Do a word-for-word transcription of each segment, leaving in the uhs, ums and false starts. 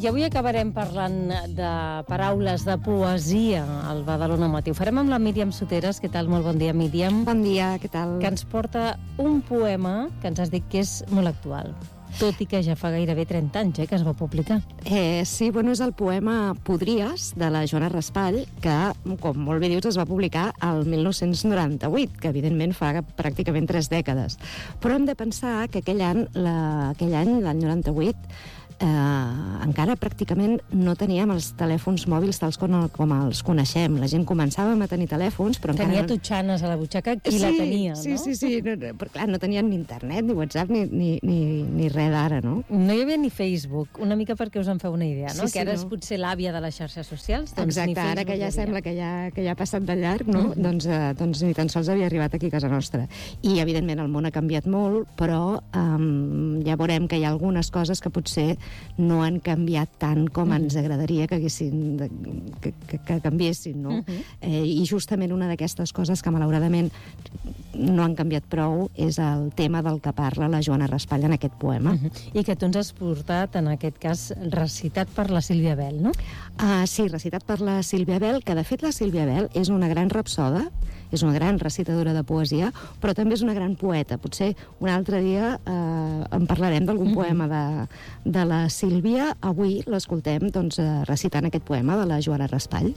I avui acabarem parlant de paraules, de poesia al Badalona Matí. Ho farem amb la Míriam Soteres. Què tal? Molt bon dia, Míriam. Bon dia, què tal? Que ens porta un poema que ens has dit que és molt actual, tot i que ja fa gairebé trenta anys eh, que es va publicar. Eh, sí, bueno, és el poema Podries, de la Joana Raspall, que, com molt bé dius, es va publicar al mil nou-cents noranta-vuit, que evidentment fa pràcticament tres dècades. Però hem de pensar que aquell any, la, aquell any, l'any noranta-vuit, Eh, encara pràcticament no teníem els telèfons mòbils tals com, com els coneixem. La gent començàvem a tenir telèfons, però tenia encara... Tenia tutxanes a la butxaca, qui sí, la tenia, sí, no? Sí, sí, sí, no, no, però clar, no tenien ni internet, ni WhatsApp, ni, ni, ni, ni res d'ara, no? No hi havia ni Facebook, una mica perquè us en feu una idea, no? Sí, sí, que ara no. és potser l'àvia de les xarxes socials, doncs exacte, ni Facebook ara que ja havia. sembla que ja, que ja ha passat de llarg, no? Mm-hmm. doncs, eh, doncs ni tan sols havia arribat aquí a casa nostra. I, evidentment, el món ha canviat molt, però um, ja veurem que hi ha algunes coses que potser no han canviat tant com mm-hmm. ens agradaria que, haguessin, que, que, que canviessin, no? Mm-hmm. Eh, I justament una d'aquestes coses que, malauradament, no han canviat prou és el tema del que parla la Joana Raspall en aquest poema. Mm-hmm. I que tu ens has portat, en aquest cas, recitat per la Sílvia Bel, no? Ah, sí, recitat per la Sílvia Bel, que de fet la Sílvia Bel és una gran rapsoda, és una gran recitadora de poesia, però també és una gran poeta. Potser un altre dia eh, en parlarem d'algun mm-hmm. poema de, de la Sílvia. Avui l'escoltem doncs, recitant aquest poema de la Joana Raspall.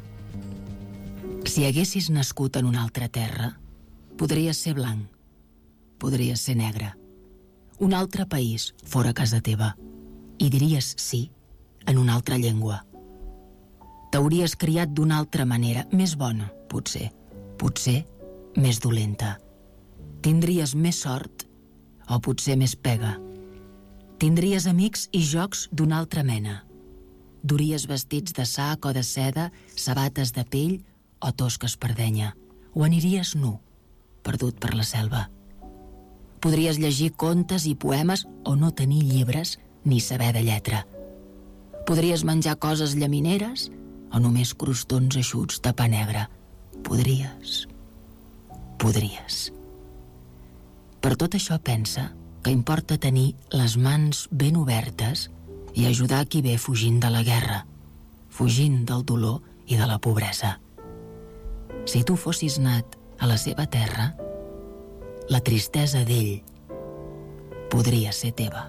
Si haguessis nascut en una altra terra, podries ser blanc, podries ser negre. Un altre país fora casa teva, i diries sí en una altra llengua. T'hauries criat d'una altra manera, més bona, potser, potser més dolenta. Tindries més sort o potser més pega. Tindries amics i jocs d'una altra mena. Duries vestits de sac o de seda, sabates de pell o tosques per denya. O aniries nu, perdut per la selva. Podries llegir contes i poemes o no tenir llibres ni saber de lletra. Podries menjar coses llamineres o només crostons eixuts de pa negre. Podries. Podries. Per tot això pensa que importa tenir les mans ben obertes i ajudar qui ve fugint de la guerra, fugint del dolor i de la pobresa. Si tu fossis nat a la seva terra, la tristesa d'ell podria ser teva.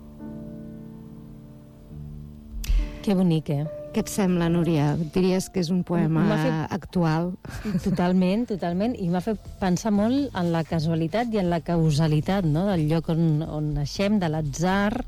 Que bonic, eh? Què et sembla, Núria? Diries que és un poema fet... actual? Totalment, totalment. I m'ha fet pensar molt en la casualitat i en la causalitat, no? Del lloc on, on naixem, de l'atzar,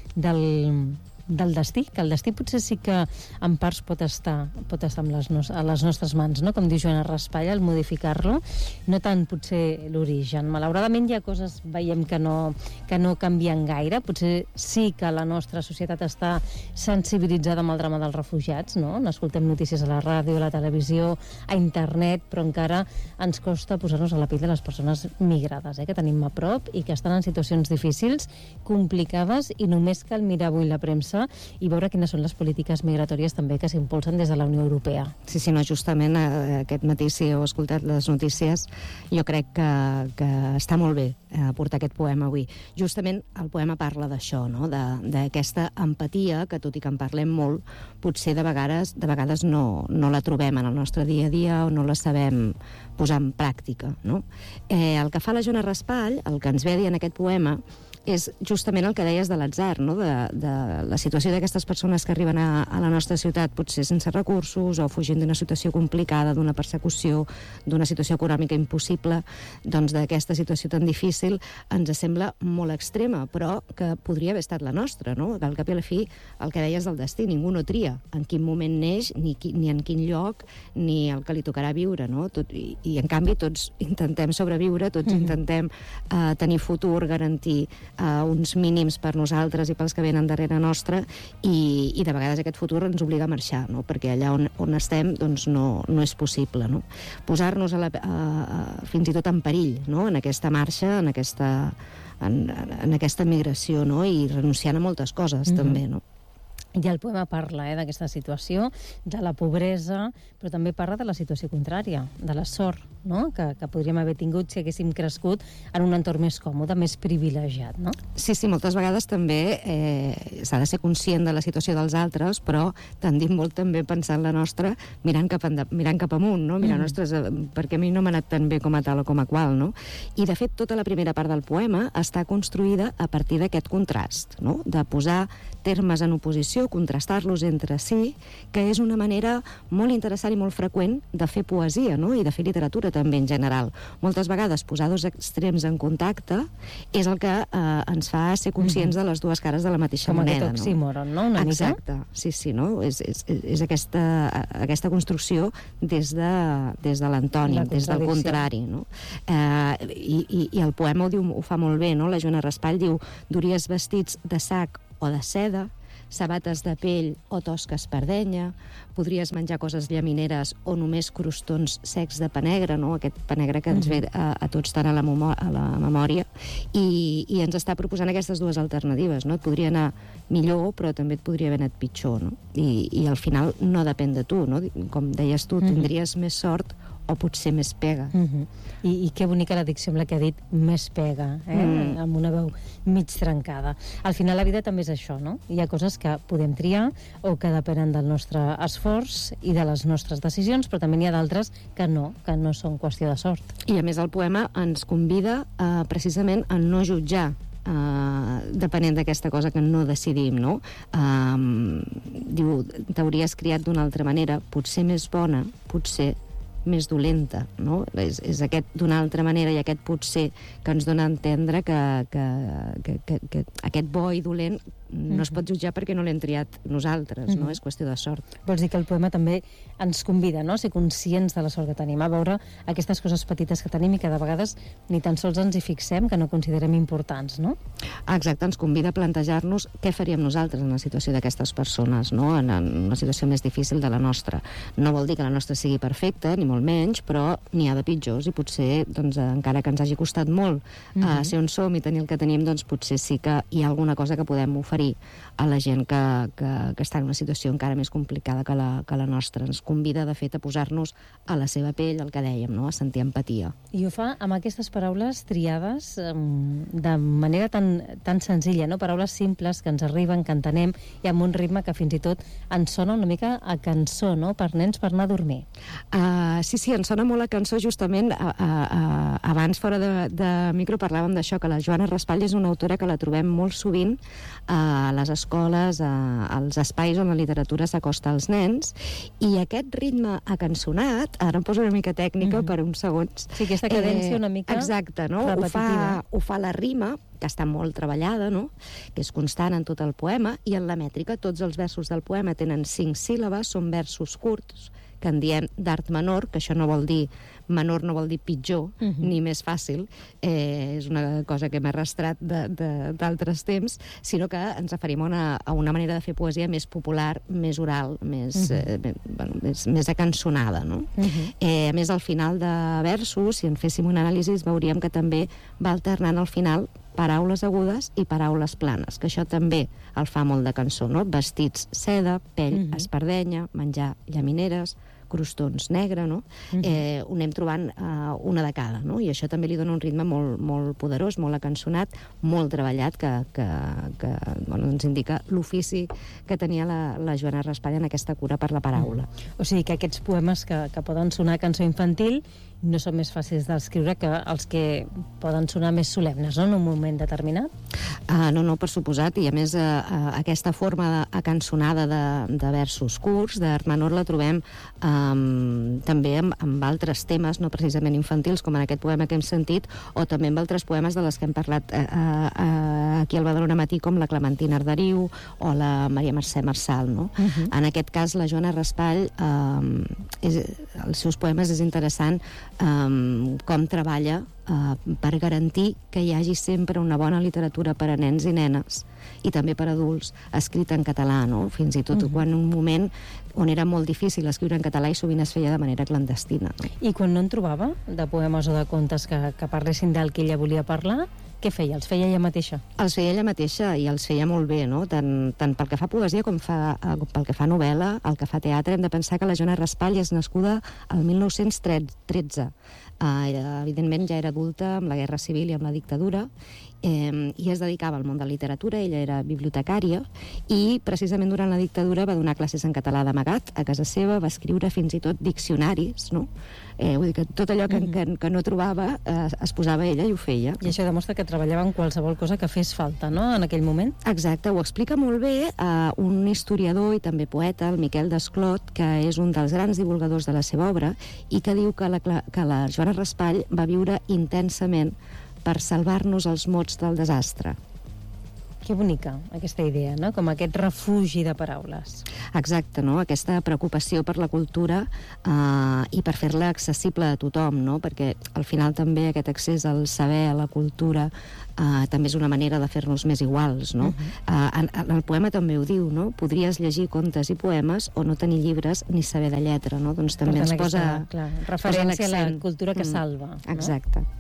del... del destí, que el destí potser sí que en parts pot estar pot estar amb les nos, a les nostres mans, no? Com diu Joana Raspall, al modificar-lo, no tant potser l'origen. Malauradament hi ha coses, veiem que no, que no canvien gaire, potser sí que la nostra societat està sensibilitzada amb el drama dels refugiats, no? N'escoltem notícies a la ràdio, a la televisió, a internet, però encara ens costa posar-nos a la pell de les persones migrades, eh? Que tenim a prop i que estan en situacions difícils, complicades, i només cal mirar avui la premsa i veure quines són les polítiques migratòries també que s'impulsen des de la Unió Europea. Sí, sí, no, justament eh, aquest matí, si heu escoltat les notícies, jo crec que, que està molt bé eh, portar aquest poema avui. Justament el poema parla d'això, no? D'aquesta empatia, que tot i que en parlem molt, potser de vegades, de vegades no, no la trobem en el nostre dia a dia o no la sabem posar en pràctica, no? Eh, el que fa la Joana Raspall, el que ens ve a dir en aquest poema, és justament el que deies de l'atzar, no? de, de la situació d'aquestes persones que arriben a, a la nostra ciutat potser sense recursos o fugint d'una situació complicada, d'una persecució, d'una situació econòmica impossible, doncs d'aquesta situació tan difícil ens sembla molt extrema, però que podria haver estat la nostra, no? Que al cap i a la fi, el que deies del destí, ningú no tria en quin moment neix, ni, qui, ni en quin lloc, ni el que li tocarà viure, no? Tot, i, i en canvi tots intentem sobreviure, tots mm-hmm. intentem uh, tenir futur, garantir Uh, uns mínims per nosaltres i pels que venen darrere nostra, i, i de vegades aquest futur ens obliga a marxar, no? Perquè allà on, on estem doncs no, no és possible, no? Posar-nos a la, a, a, fins i tot en perill, no? En aquesta marxa, en aquesta, en, en aquesta migració, no? I renunciant a moltes coses, mm-hmm. també, no? I el poema parla eh, d'aquesta situació, de la pobresa, però també parla de la situació contrària, de la sort, no? que, que podríem haver tingut si haguéssim crescut en un entorn més còmode, més privilegiat, no? Sí, sí, moltes vegades també eh, s'ha de ser conscient de la situació dels altres, però tendim molt també a pensar en la nostra mirant cap, enda, mirant cap amunt, no? Mirant, mm. ostres, perquè a mi no m'ha anat tan bé com a tal o com a qual, no? I, de fet, tota la primera part del poema està construïda a partir d'aquest contrast, no? De posar termes en oposició, contrastar-los entre si, que és una manera molt interessant i molt freqüent de fer poesia, no? I de fer literatura també en general. Moltes vegades posar dos extrems en contacte és el que eh, ens fa ser conscients mm-hmm. de les dues cares de la mateixa Com moneda. Com aquest oxímoron, no? Una Exacte, mica? sí, sí, no? És, és, és aquesta, aquesta construcció des de, des de l'antònim, des del contrari, no? Eh, i, i, I el poema ho, diu, ho fa molt bé, no? La Joana Raspall diu: duries vestits de sac o de seda, sabates de pell o tosca espardenya, podries menjar coses llamineres o només crostons secs de pa negre, no? Aquest pa negre que ens ve a, a tots tant a la, a la memòria, i, i ens està proposant aquestes dues alternatives, no? Et podria anar millor, però també et podria haver anat pitjor, no? I, i al final no depèn de tu, no? Com deies tu, tindries mm-hmm. més sort o potser més pega. Mm-hmm. I, I que bonica la dicció amb la que ha dit més pega, eh? Mm. Amb una veu mig trencada. Al final la vida també és això, no? Hi ha coses que podem triar o que depenen del nostre esforç i de les nostres decisions, però també n'hi ha d'altres que no, que no són qüestió de sort. I a més el poema ens convida uh, precisament a no jutjar Uh, depenent d'aquesta cosa que no decidim, no? Um, diu, t'hauries criat d'una altra manera, potser més bona, potser més dolenta, no? És, és aquest d'una altra manera i aquest potser que ens dona a entendre que, que, que, que, que aquest bo i dolent no es pot jutjar perquè no l'hem triat nosaltres, no? És qüestió de sort. Vols dir que el poema també ens convida, no?, a ser conscients de la sort que tenim, a veure aquestes coses petites que tenim i que de vegades ni tan sols ens hi fixem, que no considerem importants, no? Exacte, ens convida a plantejar-nos què faríem nosaltres en la situació d'aquestes persones, no? En, en una situació més difícil de la nostra. No vol dir que la nostra sigui perfecta, ni molt menys, però n'hi ha de pitjors i potser, doncs, encara que ens hagi costat molt mm-hmm. uh, ser on som i tenir el que tenim, doncs potser sí que hi ha alguna cosa que podem oferir a la gent que, que, que està en una situació encara més complicada que la, que la nostra. Ens convida, de fet, a posar-nos a la seva pell, el que dèiem, no? A sentir empatia. I ho fa amb aquestes paraules triades um, de manera tan, tan senzilla, no? Paraules simples que ens arriben, que entenem, i amb un ritme que fins i tot ens sona una mica a cançó, no?, per nens per anar a dormir. Uh, sí, sí, ens sona molt a cançó, justament. Uh, uh, uh, abans, fora de, de micro, parlàvem d'això, que la Joana Raspall és una autora que la trobem molt sovint a les escoles, a, als espais on la literatura s'acosta als nens, i aquest ritme acançonat, ara em poso una mica tècnica mm-hmm. per uns segons. Sí, aquesta cadència eh, una mica exacte, no? Ho fa, ho fa la rima, que està molt treballada, no? Que és constant en tot el poema, i en la mètrica tots els versos del poema tenen cinc síl·labes, són versos curts, que en diem d'art menor, que això no vol dir menor, no vol dir pitjor, uh-huh. ni més fàcil, eh, és una cosa que m'he arrastrat d'altres temps, sinó que ens referim a una, a una manera de fer poesia més popular, més oral, més, uh-huh. eh, bueno, més, més acançonada, no? Uh-huh. Eh, a més, al final de versos, si en féssim un anàlisi, veuríem que també va alternant al final paraules agudes i paraules planes, que això també el fa molt de cançó, no? Vestits seda, pell uh-huh. espardenya, menjar llamineres, crostons negre, no? Uh-huh. Eh, ho anem trobant eh, una de cada, no? I això també li dona un ritme molt, molt poderós, molt acançonat, molt treballat, que, que, que bueno, ens indica l'ofici que tenia la, la Joana Raspall en aquesta cura per la paraula. Uh-huh. O sigui que aquests poemes que, que poden sonar cançó infantil no són més fàcils d'escriure que els que poden sonar més solemnes, no?, en un moment determinat? Uh, no, no, per suposat, i a més uh, uh, aquesta forma de, acançonada de, de versos curts, d'art menor, la trobem um, també amb, amb altres temes, no precisament infantils, com en aquest poema que hem sentit, o també amb altres poemes de les que hem parlat uh, uh, aquí al Badalona Matí, com la Clementina Arderiu o la Maria Mercè Marçal, no? Uh-huh. En aquest cas, la Joana Raspall, um, és, els seus poemes és interessant um, com treballa Uh, per garantir que hi hagi sempre una bona literatura per a nens i nenes i també per a adults, escrita en català, no? Fins i tot uh-huh. quan un moment on era molt difícil escriure en català i sovint es feia de manera clandestina, no? I quan no en trobava de poemes o de contes que, que parlessin del que ella volia parlar, què què feia? Els feia ella mateixa? Els feia ella mateixa i els feia molt bé, no? Tant, tant pel que fa a poesia com fa, eh, pel que fa a novel·la, el que fa teatre. Hem de pensar que la Joana Raspall és nascuda el mil nou-cents tretze. Uh, evidentment ja era adulta amb la Guerra Civil i amb la dictadura, eh, i es dedicava al món de la literatura. Ella era bibliotecària i precisament durant la dictadura va donar classes en català d'amagat a casa seva, va escriure fins i tot diccionaris, no? Eh, vull dir que tot allò que, que, que no trobava eh, es posava ella i ho feia. I això demostra que treballava en qualsevol cosa que fes falta, no?, en aquell moment. Exacte, ho explica molt bé eh, un historiador i també poeta, el Miquel Desclot, que és un dels grans divulgadors de la seva obra i que diu que la, que la Joana Raspall va viure intensament per salvar-nos els mots del desastre. Que bonica, aquesta idea, no?, com aquest refugi de paraules. Exacte, no?, aquesta preocupació per la cultura eh, i per fer-la accessible a tothom, no?, perquè al final també aquest accés al saber, a la cultura, eh, també és una manera de fer-nos més iguals, no? Uh-huh. eh, en, en el poema també ho diu, no?, podries llegir contes i poemes o no tenir llibres ni saber de lletra, no?, doncs també ens posa... Clar, referència a la cultura que salva. Mm, exacte. No?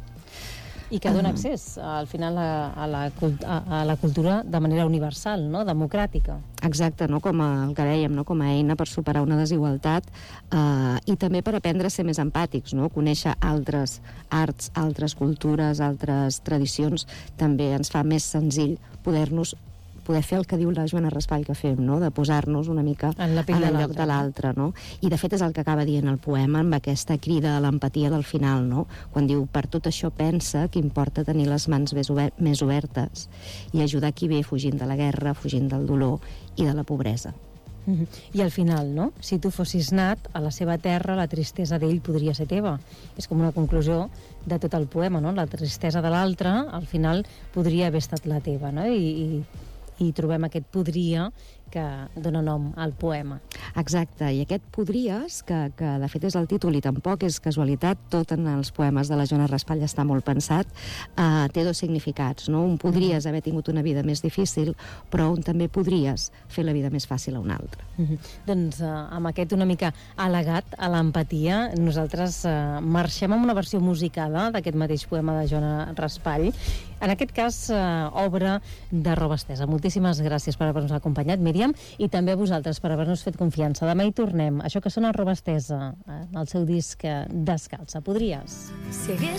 I que dona accés, al final, a, a, la, a, a la cultura de manera universal, no?, democràtica. Exacte, no?, com a, el que dèiem, no?, com a eina per superar una desigualtat eh, i també per aprendre a ser més empàtics, no?, conèixer altres arts, altres cultures, altres tradicions, també ens fa més senzill poder-nos poder fer el que diu la Joana Raspall que fem, no?, de posar-nos una mica en, en el lloc de l'altre, no? I de fet és el que acaba dient el poema amb aquesta crida a l'empatia del final, no?, quan diu: per tot això pensa que importa tenir les mans més, ober més obertes i ajudar qui ve fugint de la guerra, fugint del dolor i de la pobresa. Mm-hmm. I al final, no?, si tu fossis nat a la seva terra, la tristesa d'ell podria ser teva. És com una conclusió de tot el poema, no?, la tristesa de l'altre al final podria haver estat la teva, no?, i, i i trobem aquest podria que dona nom al poema. Exacte, i aquest podries, que, que de fet és el títol i tampoc és casualitat, tot en els poemes de la Joana Raspall està molt pensat, eh, té dos significats, no? Un podries haver tingut una vida més difícil, però un també podries fer la vida més fàcil a un altre. Mm-hmm. Doncs eh, amb aquest una mica al·legat a l'empatia, nosaltres eh, marxem amb una versió musicada d'aquest mateix poema de Joana Raspall, en aquest cas eh, obra de Roba Estesa. Moltíssimes gràcies per haver-nos acompanyat, Míriam, i també a vosaltres per haver-nos fet confiança. Demà hi tornem. Això que sona Roba Estesa, en el seu disc Descalça. Podries? Si hagués